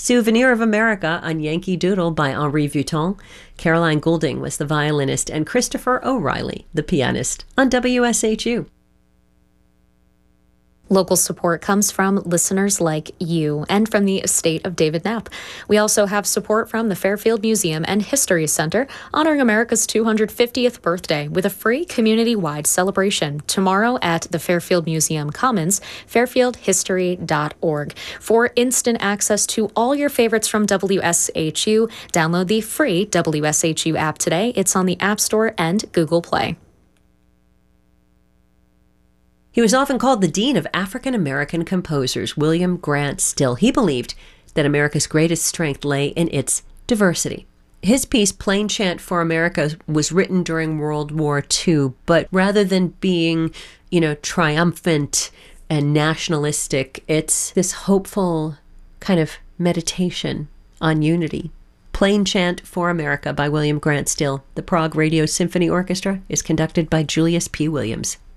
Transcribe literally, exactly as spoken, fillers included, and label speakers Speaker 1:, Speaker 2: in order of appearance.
Speaker 1: Souvenir of America on Yankee Doodle by Henri Vuitton. Caroline Goulding was the violinist and Christopher O'Reilly, the pianist, on W S H U.
Speaker 2: Local support comes from listeners like you and from the estate of David Knapp. We also have support from the Fairfield Museum and History Center, honoring America's two hundred fiftieth birthday with a free community-wide celebration tomorrow at the Fairfield Museum Commons, fairfield history dot org. For instant access to all your favorites from W S H U, download the free W S H U app today. It's on the App Store and Google Play.
Speaker 1: He was often called the Dean of African American Composers, William Grant Still. He believed that America's greatest strength lay in its diversity. His piece, Plain Chant for America, was written during World War Two, but rather than being, you know, triumphant and nationalistic, it's this hopeful kind of meditation on unity. Plain Chant for America by William Grant Still. The Prague Radio Symphony Orchestra is conducted by Julius P. Williams.